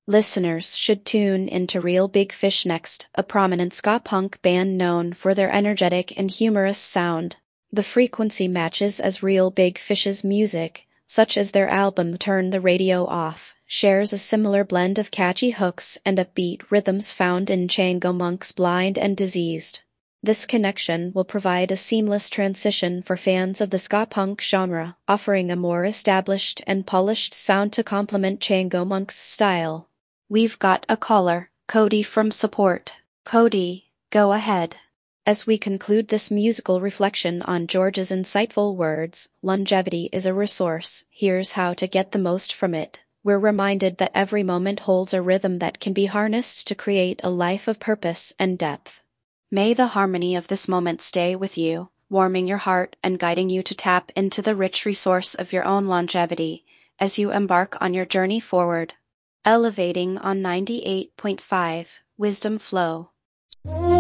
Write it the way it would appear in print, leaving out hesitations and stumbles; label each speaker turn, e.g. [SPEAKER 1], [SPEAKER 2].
[SPEAKER 1] Listeners should tune into Real Big Fish next, a prominent ska punk band known for their energetic and humorous sound. The frequency matches as Real Big Fish's music, such as their album Turn the Radio Off, shares a similar blend of catchy hooks and upbeat rhythms found in Chango Monk's Blind and Diseased. This connection will provide a seamless transition for fans of the ska punk genre, offering a more established and polished sound to complement Chango Monk's style. We've got a caller, Cody from Support. Cody, go ahead. As we conclude this musical reflection on George's insightful words, longevity is a resource. Here's how to get the most from it. We're reminded that every moment holds a rhythm that can be harnessed to create a life of purpose and depth. May the harmony of this moment stay with you, warming your heart and guiding you to tap into the rich resource of your own longevity as you embark on your journey forward. Elevating on 98.5 Wisdom Flow.